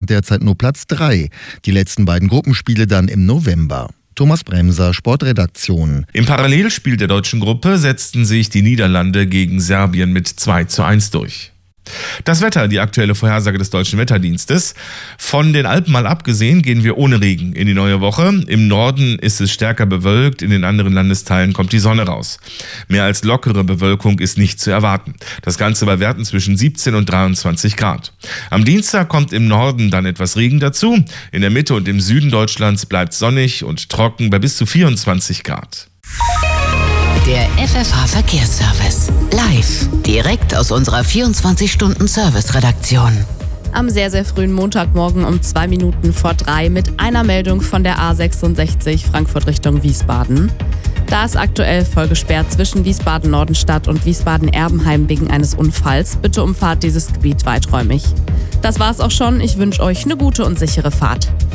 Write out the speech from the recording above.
hat derzeit nur Platz 3. Die letzten beiden Gruppenspiele dann im November. Thomas Bremser, Sportredaktion. Im Parallelspiel der deutschen Gruppe setzten sich die Niederlande gegen Serbien mit 2:1 durch. Das Wetter, die aktuelle Vorhersage des Deutschen Wetterdienstes. Von den Alpen mal abgesehen, gehen wir ohne Regen in die neue Woche. Im Norden ist es stärker bewölkt, in den anderen Landesteilen kommt die Sonne raus. Mehr als lockere Bewölkung ist nicht zu erwarten. Das Ganze bei Werten zwischen 17 und 23 Grad. Am Dienstag kommt im Norden dann etwas Regen dazu. In der Mitte und im Süden Deutschlands bleibt sonnig und trocken bei bis zu 24 Grad. Der FFH-Verkehrsservice. Live. Direkt aus unserer 24-Stunden-Service-Redaktion. Am sehr, sehr frühen Montagmorgen um 2 Minuten vor 3 mit einer Meldung von der A66 Frankfurt Richtung Wiesbaden. Da ist aktuell voll gesperrt zwischen Wiesbaden-Nordenstadt und Wiesbaden-Erbenheim wegen eines Unfalls. Bitte umfahrt dieses Gebiet weiträumig. Das war's auch schon. Ich wünsche euch eine gute und sichere Fahrt.